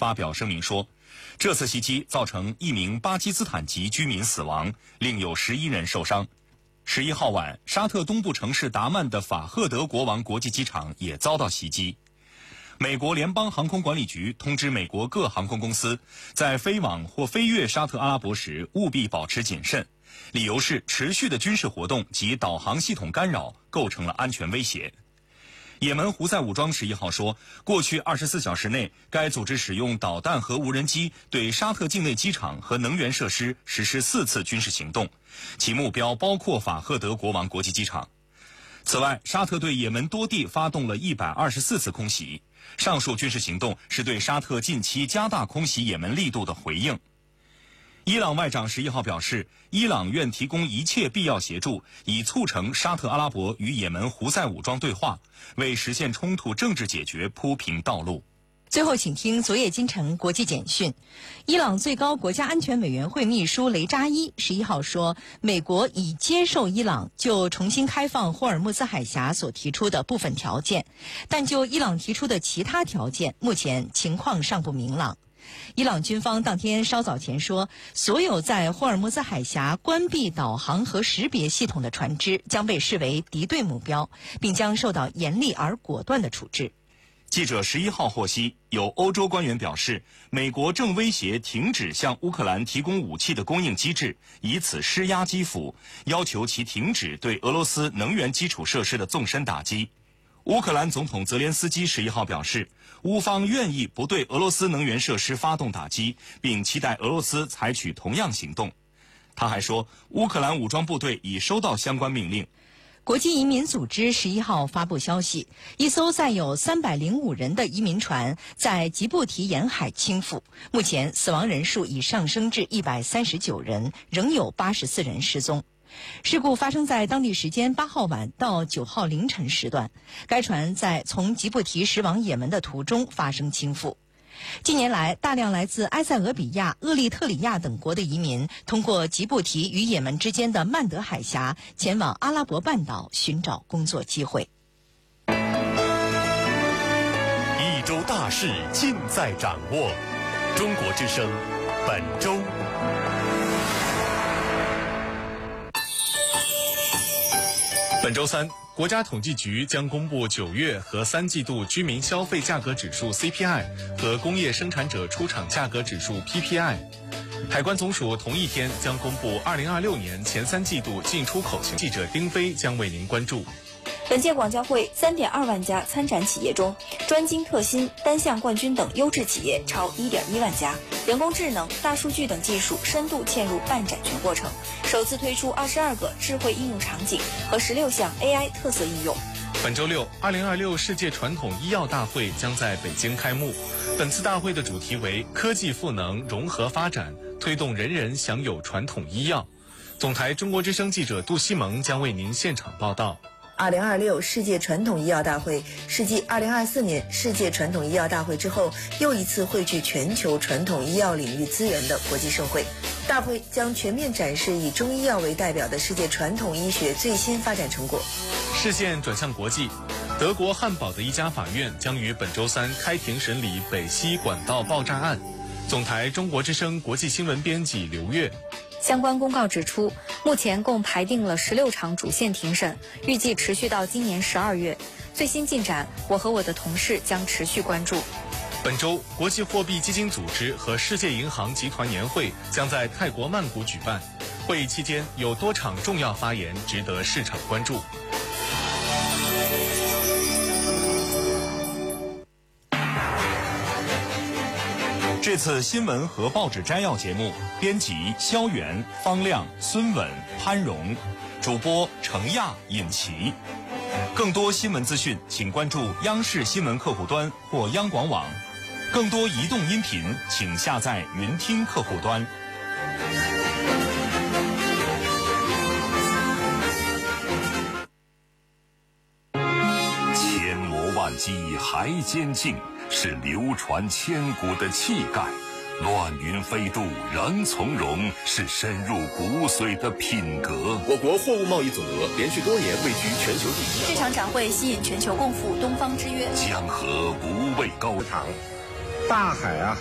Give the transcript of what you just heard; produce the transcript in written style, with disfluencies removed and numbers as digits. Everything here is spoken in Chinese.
发表声明说，这次袭击造成1名巴基斯坦籍居民死亡，另有11人受伤。11号晚，沙特东部城市达曼的法赫德国王国际机场也遭到袭击。美国联邦航空管理局通知美国各航空公司，在飞往或飞越沙特阿拉伯时务必保持谨慎，理由是持续的军事活动及导航系统干扰构成了安全威胁。也门胡塞武装11号说，过去24小时内，该组织使用导弹和无人机对沙特境内机场和能源设施实施4次军事行动，其目标包括法赫德国王国际机场。此外，沙特对也门多地发动了124次空袭，上述军事行动是对沙特近期加大空袭也门力度的回应。伊朗外长11号表示，伊朗愿提供一切必要协助，以促成沙特阿拉伯与也门胡塞武装对话，为实现冲突政治解决铺平道路。 最后，请听昨夜今晨国际简讯。伊朗最高国家安全委员会秘书雷扎伊11号说，美国已接受伊朗就重新开放霍尔木兹海峡所提出的部分条件，但就伊朗提出的其他条件，目前情况尚不明朗。伊朗军方当天稍早前说，所有在霍尔木兹海峡关闭导航和识别系统的船只将被视为敌对目标，并将受到严厉而果断的处置。 记者11号获悉，有欧洲官员表示，美国正威胁停止向乌克兰提供武器的供应机制，以此施压基辅，要求其停止对俄罗斯能源基础设施的纵深打击。乌克兰总统泽连斯基11号表示，乌方愿意不对俄罗斯能源设施发动打击，并期待俄罗斯采取同样行动。他还说，乌克兰武装部队已收到相关命令。 国际移民组织11号发布消息，一艘载有305人的移民船在吉布提沿海倾覆，目前死亡人数已上升至139人，仍有84人失踪。事故发生在当地时间8号晚到9号凌晨时段，该船在从吉布提驶往也门的途中发生倾覆。近年来，大量来自埃塞俄比亚、厄立特里亚等国的移民通过吉布提与也门之间的曼德海峡前往阿拉伯半岛寻找工作机会。 一周大事尽在掌握，中国之声本周。 本周三，国家统计局将公布9月和3季度居民消费价格指数 CPI 和工业生产者出厂价格指数 PPI。海关总署同一天将公布2026年前3季度进出口情况。记者丁飞将为您关注。 本届广交会3.2万家参展企业中，专精特新、单项冠军等优质企业超1.1万家，人工智能、大数据等技术深度嵌入办展全过程，首次推出22个智慧应用场景和16项 AI 特色应用。 本周六，2026世界传统医药大会将在北京开幕。本次大会的主题为科技赋能融合发展，推动人人享有传统医药。总台中国之声记者杜西蒙将为您现场报道。 2026世界传统医药大会是继2024年世界传统医药大会之后，又一次汇聚全球传统医药领域资源的国际盛会。大会将全面展示以中医药为代表的世界传统医学最新发展成果。 视线转向国际，德国汉堡的一家法院将于本周三开庭审理北溪管道爆炸案。总台中国之声国际新闻编辑刘月。 相关公告指出，目前共排定了16场主线庭审，预计持续到今年12月。最新进展，我和我的同事将持续关注。 本周，国际货币基金组织和世界银行集团年会将在泰国曼谷举办。会议期间有多场重要发言值得市场关注。 这次新闻和报纸摘要节目，编辑肖元、方亮、孙稳、潘荣，主播程亚、尹奇。更多新闻资讯，请关注央视新闻客户端或央广网。更多移动音频，请下载云听客户端。 千磨万击还坚劲，是流传千古的气概；乱云飞渡仍从容，是深入骨髓的品格。 我国货物贸易总额连续多年位居全球第一。 这场展会吸引全球共赴东方之约。 江河不畏高大海啊，